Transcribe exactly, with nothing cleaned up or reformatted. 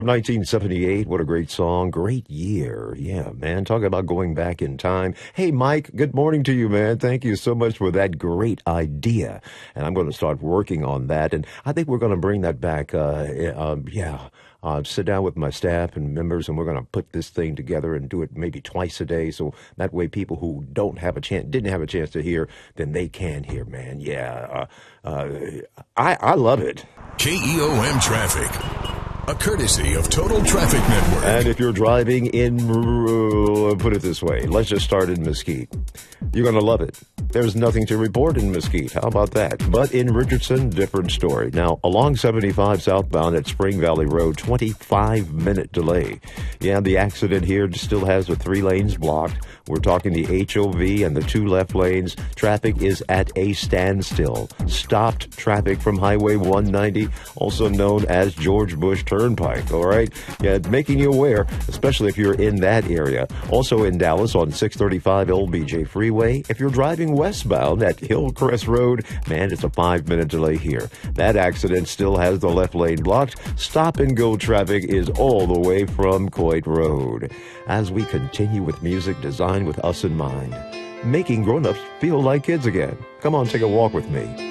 nineteen seventy-eight, what a great song. Great year. Yeah, man. Talking about going back in time. Hey, Mike, good morning to you, man. Thank you so much for that great idea. And I'm going to start working on that. And I think we're going to bring that back. Uh, um, yeah. Uh, sit down with my staff and members, and we're going to put this thing together and do it maybe twice a day. So that way people who don't have a chance, didn't have a chance to hear, then they can hear, man. Yeah. Uh, uh, I, I love it. K E O M Traffic. A courtesy of Total Traffic Network. And if you're driving in, uh, put it this way, let's just start in Mesquite. You're going to love it. There's nothing to report in Mesquite. How about that? But in Richardson, different story. Now, along seventy-five southbound at Spring Valley Road, twenty-five minute delay. Yeah, the accident here still has the three lanes blocked. We're talking the H O V and the two left lanes. Traffic is at a standstill. Stopped traffic from Highway one ninety, also known as George Bush Turnpike, all right? Yeah, making you aware, especially if you're in that area. Also in Dallas on six thirty-five L B J Freeway. If you're driving westbound at Hillcrest Road, man, it's a five-minute delay here. That accident still has the left lane blocked. Stop-and-go traffic is all the way from Coit Road. As we continue with music designed with us in mind, making grown-ups feel like kids again. Come on, take a walk with me.